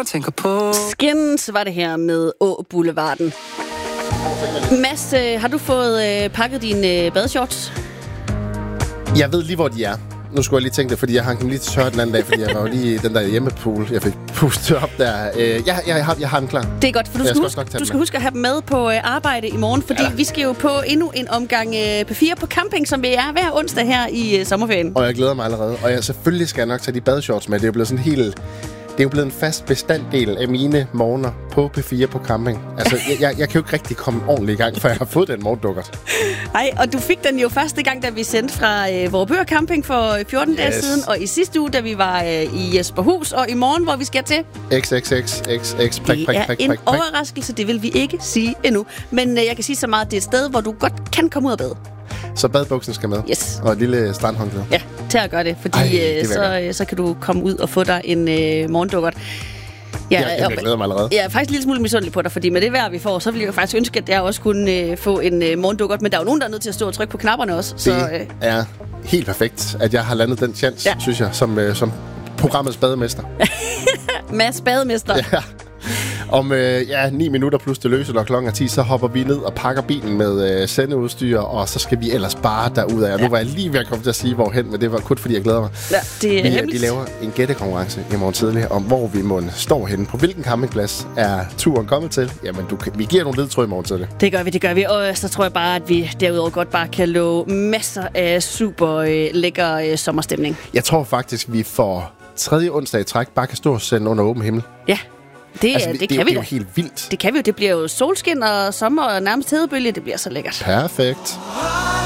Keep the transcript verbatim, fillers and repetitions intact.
tænker på... Skins var det her med Å Boulevarden. Mads, øh, har du fået øh, pakket dine øh, badeshorts? Jeg ved lige, hvor de er. Nu skulle jeg lige tænke det, fordi jeg hang dem lige til tørre den anden dag, fordi jeg var jo lige i den der hjemmepool, jeg fik pustet op der. Øh, jeg, jeg, jeg, har, jeg har den klar. Det er godt, for du Jeg skal, skal huske, du skal huske at have dem med på øh, arbejde i morgen, fordi ja. vi skal jo på endnu en omgang øh, P fire på camping, som vi er hver onsdag her i øh, sommerferien. Og jeg glæder mig allerede. Og jeg, selvfølgelig skal jeg nok tage de badeshorts med. Det er jo blevet sådan helt... Det er jo blevet en fast bestanddel af mine morgener på P fire på camping. Altså, jeg, jeg, jeg kan jo ikke rigtig komme ordentligt i gang, for jeg har fået den morgendukkert. Nej, og du fik den jo første gang, da vi sendte fra øh, Vorupør Camping for fjorten yes. dage siden, og i sidste uge, da vi var øh, i Jesperhus, og i morgen, hvor vi skal til... X X X X X prik, prik, Det er prik, en prik, prik. overraskelse, det vil vi ikke sige endnu. Men øh, jeg kan sige så meget, at det er et sted, hvor du godt kan komme ud og bade. Så badebuksen skal med. Yes. Og et lille strandhåndklæde. Ja, til at gøre det, fordi Ej, det så, øh, så kan du komme ud og få dig en øh, morgendukkert. Ja, Ja, jeg glæder mig allerede. Jeg er faktisk en lille smule misundelig på dig, fordi med det vejr, vi får, så vil jeg jo faktisk ønske, at jeg også kunne øh, få en øh, morgendukkert. Men der er jo nogen, der er nødt til at stå og trykke på knapperne også. Det Så, øh, er helt perfekt, at jeg har landet den chance, Ja. synes jeg, som, øh, som programmets bademester. Mads Bademester. Ja. Om øh, ja, ni minutter plus det løse, når klokken er ti, så hopper vi ned og pakker bilen med øh, sendeudstyr, og så skal vi ellers bare derudad. Og ja. Nu var jeg lige ved at komme til at sige, hvorhen, men det var kun fordi, jeg glæder mig. Ja, det er vi, hemmeligt. de laver en gættekonkurrence i morgen tidlig, om hvor vi må stå henne. På hvilken campingplads er turen kommet til? Jamen, du, kan- vi giver nogle ledtråd i morgen tidlig. Det gør vi, det gør vi. Og så tror jeg bare, at vi derudover godt bare kan love masser af super øh, lækker øh, sommerstemning. Jeg tror faktisk, vi for tredje onsdag i træk bare kan stå og sende under åben himmel. Ja, det, Altså, det, det, det er kan jo- vi det er da. jo helt vildt. Det kan vi jo. Det bliver jo solskin og sommer og nærmest hedebølge. Det bliver så lækkert. Perfekt.